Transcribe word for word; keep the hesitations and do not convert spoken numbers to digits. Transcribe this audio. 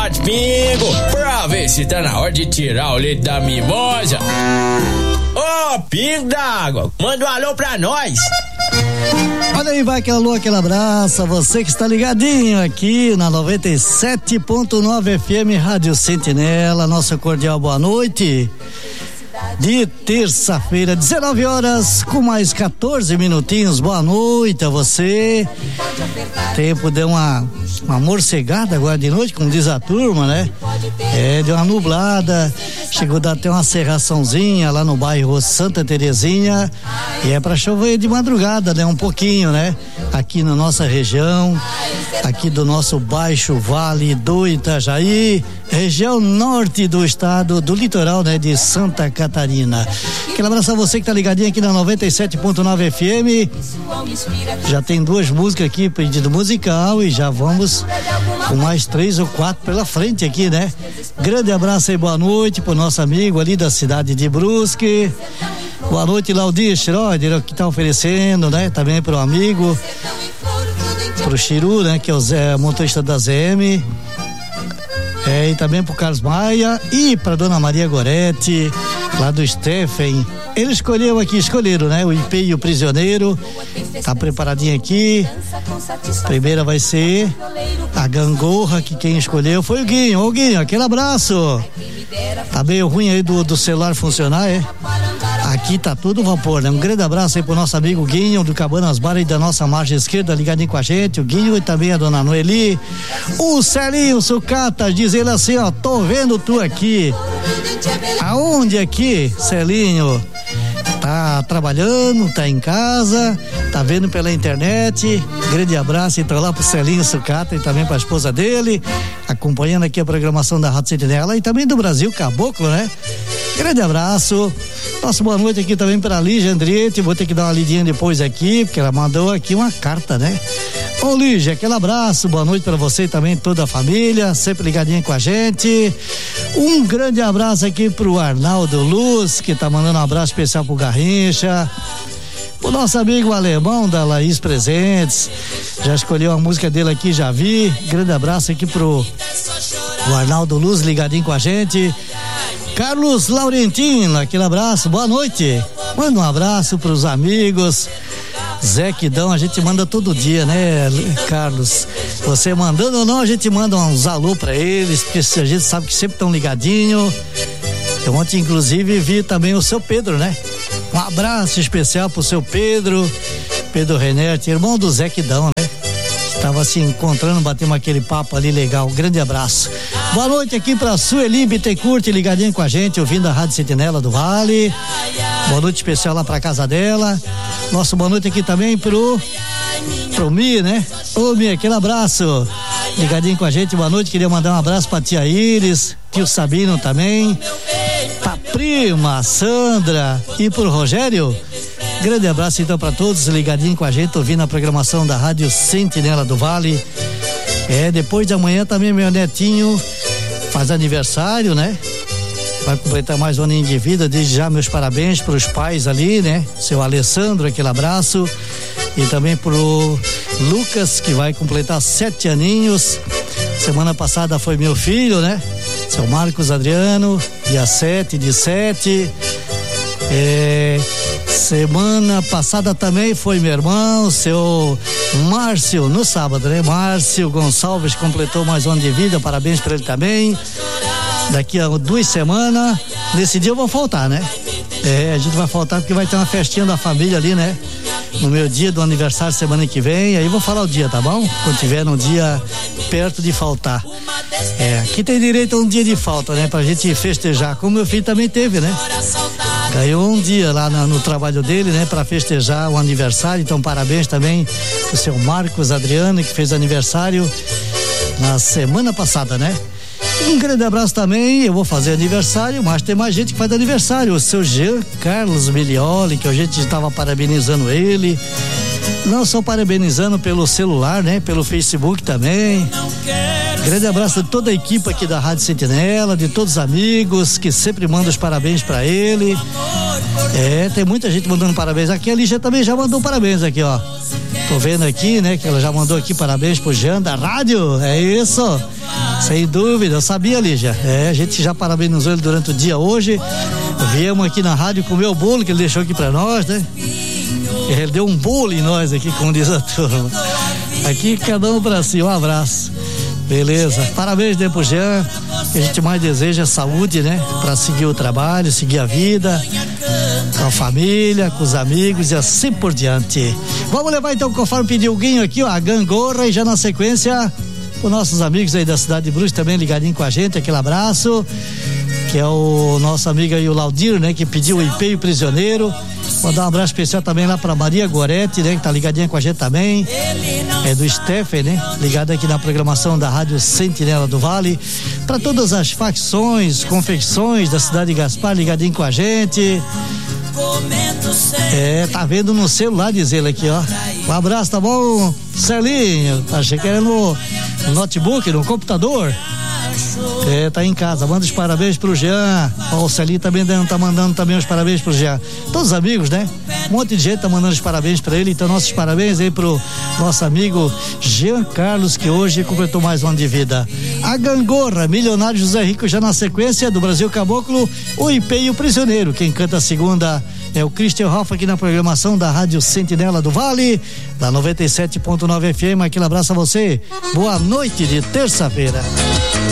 bate-pingo pra ver se tá na hora de tirar o leite da mimosa. Ô, oh, pingo d'água, manda um alô pra nós. Olha aí, vai aquele alô, aquele abraço a você que está ligadinho aqui na noventa e sete ponto nove F M Rádio Sentinela. Nossa cordial boa noite de terça-feira, dezenove horas com mais quatorze minutinhos. Boa noite a você. Tempo deu uma uma morcegada agora de noite, como diz a turma, né? É, deu uma nublada, chegou a dar até uma serraçãozinha lá no bairro Santa Terezinha, e é pra chover de madrugada, né? Um pouquinho, né? Aqui na nossa região, aqui do nosso Baixo Vale do Itajaí, região norte do estado, do litoral, né? De Santa Catarina. Aquele abraço a você que tá ligadinho aqui na noventa e sete ponto nove F M. Já tem duas músicas aqui, pedido musical, e já vamos com mais três ou quatro pela frente aqui, né? Grande abraço e boa noite pro nosso amigo ali da cidade de Brusque. Boa noite, Laudir Schroeder, que tá oferecendo, né? Também pro amigo, pro Chiru, né? Que é o Zé, motorista da Z M. É, e também pro Carlos Maia e pra Dona Maria Goretti, lá do Stephen. Ele escolheu aqui, escolheram, né? O I P e o Prisioneiro. Tá preparadinho aqui. Primeira vai ser a Gangorra, que quem escolheu foi o Guinho. Ô Guinho, aquele abraço. Tá meio ruim aí do, do celular funcionar, é? Aqui tá tudo vapor, né? Um grande abraço aí pro nosso amigo Guinho do Cabanas Bar e da nossa margem esquerda ligadinho com a gente, o Guinho e também a dona Noeli. O Celinho Sucata diz ele assim, ó, tô vendo tu aqui. Aonde aqui, Celinho? Tá trabalhando, tá em casa, tá vendo pela internet. Grande abraço então lá pro Celinho Sucata e também pra esposa dele, acompanhando aqui a programação da Rádio Sentinela e também do Brasil Caboclo, né? Grande abraço. Nossa, boa noite aqui também para a Lígia Andrietti. Vou ter que dar uma lidinha depois aqui, porque ela mandou aqui uma carta, né? Ô Lígia, aquele abraço, boa noite para você e também toda a família, sempre ligadinha com a gente. Um grande abraço aqui pro Arnaldo Luz, que tá mandando um abraço especial pro Garrincha. O nosso amigo alemão da Laís Presentes, já escolheu a música dele aqui, já vi. Grande abraço aqui pro o Arnaldo Luz ligadinho com a gente. Carlos Laurentino, aquele abraço, boa noite. Manda um abraço pros amigos. Zé Quidão, a gente manda todo dia, né, Carlos? Você mandando ou não, a gente manda uns alô pra eles, porque a gente sabe que sempre estão ligadinho. Eu ontem, inclusive, vi também o seu Pedro, né? Um abraço especial pro seu Pedro, Pedro Renerte, irmão do Zé Quidão, né? Tava se encontrando, batemos aquele papo ali legal. Grande abraço. Boa noite aqui pra Sueli Bittencourt, ligadinho com a gente, ouvindo a Rádio Sentinela do Vale. Boa noite especial lá pra casa dela. Nossa, boa noite aqui também pro pro Mi, né? Ô Mi, aquele abraço. Ligadinho com a gente, boa noite. Queria mandar um abraço pra tia Iris, tio Sabino também, pra prima Sandra e pro Rogério. Grande abraço então para todos ligadinho com a gente, ouvindo a programação da Rádio Sentinela do Vale. É, depois de amanhã também meu netinho faz aniversário, né? Vai completar mais um aninho de vida, desde já meus parabéns para os pais ali, né? Seu Alessandro, aquele abraço. E também pro Lucas, que vai completar sete aninhos. Semana passada foi meu filho, né? Seu Marcos Adriano, dia sete de sete. É... Semana passada também foi meu irmão, seu Márcio, no sábado, né? Márcio Gonçalves completou mais um ano de vida, parabéns para ele também. Daqui a duas semanas, nesse dia eu vou faltar, né? É, a gente vai faltar porque vai ter uma festinha da família ali, né? No meu dia do aniversário, semana que vem, aí eu vou falar o dia, tá bom? Quando tiver um dia perto de faltar. É, aqui tem direito a um dia de falta, né? Pra gente festejar, como meu filho também teve, né? Ganhou um dia lá no, no trabalho dele, né? Pra festejar o aniversário, então parabéns também pro seu Marcos Adriano, que fez aniversário na semana passada, né? Um grande abraço também, eu vou fazer aniversário, mas tem mais gente que faz aniversário, o seu Jean Carlos Milioli, que a gente estava parabenizando ele, não só parabenizando pelo celular, né? Pelo Facebook também. Grande abraço de toda a equipe aqui da Rádio Sentinela, de todos os amigos que sempre mandam os parabéns para ele. É, tem muita gente mandando parabéns aqui, a Lígia também já mandou parabéns aqui, ó. Tô vendo aqui, né, que ela já mandou aqui parabéns pro Jean da rádio, é isso. Sem dúvida, eu sabia, Lígia. É, a gente já parabenizou ele durante o dia hoje. Viemos aqui na rádio comer o bolo que ele deixou aqui pra nós, né? Ele deu um bolo em nós aqui, como diz a turma. Aqui, cada um pra si, um abraço. Beleza, parabéns, né, pro Jean. O que a gente mais deseja é saúde, né? Pra seguir o trabalho, seguir a vida, com a família, com os amigos e assim por diante. Vamos levar então, conforme pediu o Guinho aqui, ó, a gangorra, e já na sequência, os nossos amigos aí da cidade de Bruxa também ligadinho com a gente, aquele abraço, que é o nosso amigo aí, o Laudir, né? Que pediu o empenho prisioneiro. Mandar um abraço especial também lá pra Maria Goretti, né? Que tá ligadinha com a gente também. É do Stephen, né? Ligado aqui na programação da Rádio Sentinela do Vale. Pra todas as facções, confecções da cidade de Gaspar, ligadinho com a gente. É, tá vendo no celular, diz ele aqui, ó. Um abraço, tá bom, Celinho? Achei que era no notebook, no computador. É, tá em casa, manda os parabéns pro Jean. Ó, o Celinho também tá mandando também os parabéns pro Jean. Todos os amigos, né? Um monte de gente tá mandando os parabéns pra ele. Então, nossos parabéns aí pro nosso amigo Jean Carlos, que hoje completou mais um ano de vida. A gangorra, Milionário José Rico, já na sequência do Brasil Caboclo, o empenho prisioneiro. Quem canta a segunda é o Christian Hoff aqui na programação da Rádio Sentinela do Vale, da noventa e sete ponto nove F M. Aquele abraço a você. Boa noite de terça-feira.